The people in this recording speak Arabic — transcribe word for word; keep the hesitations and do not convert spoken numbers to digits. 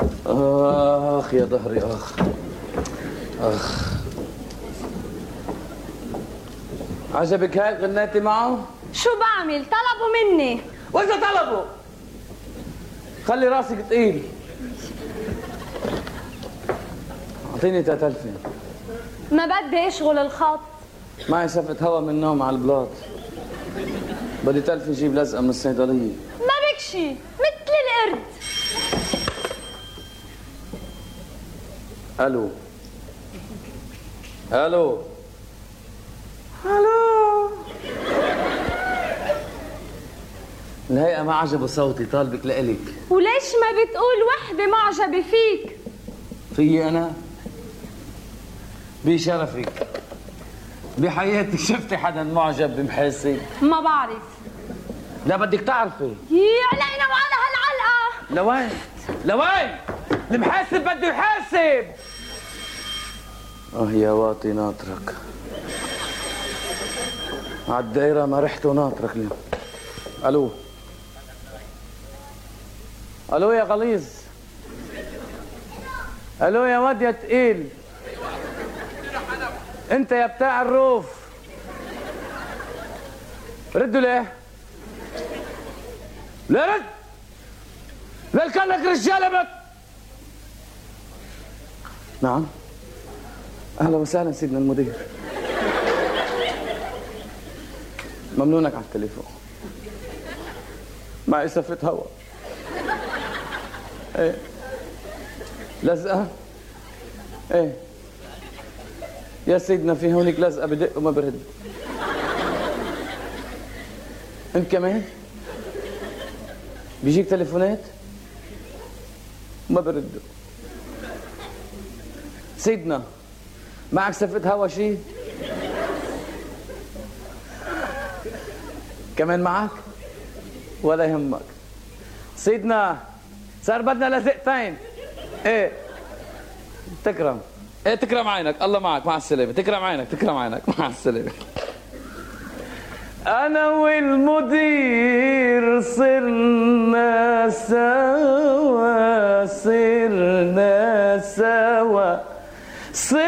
اخ يا ظهري اخ اخ. عجبك هاي غنيتي معه؟ شو بعمل؟ طلبوا مني. واذا طلبوا خلي راسك ثقيل. اعطيني تلفة. ما بدي اشغل الخط. معي شفة هوا من نوم على البلاط. بدي تلفة جيب لزقة من الصيدلية. ما بكشي مثل القرد. الو الو الو. الهيئة ما عجبه صوتي، طالبك لإلك. وليش ما بتقول وحدة معجبة فيك؟ فيي أنا؟ بشرفك بحياتك شفتي حدا معجب بمحاسب؟ ما بعرف. لا بدك تعرفي. يي علينا وعلى هالعلقة. لوين؟ لوين؟ المحاسب بده يحاسب. اه يا واطي ناطرك عالدايرة ما رحت وناطرك اليوم. الو الو يا غليظ. الو يا واد يا تقيل. انت يا بتاع الروف ردوا ليه؟ لا رد. لا كان لك رجاله بك. نعم اهلا وسهلا سيدنا المدير. ممنونك على التليفون. معي سفة هوا. ايه لزقة. ايه يا سيدنا في هونيك لزقة بدق وما برد. انت كمان بيجيك تليفونات ما بردوا. سيدنا معك سفة هوا شي؟ كمان معك؟ ولا يهمك. سيدنا صار بدنا لزقتين. ايه تكرم. ايه تكرم عينك، الله معك، مع السلامة. تكرم عينك تكرم عينك، مع السلامة. أنا والمدير صرنا سوا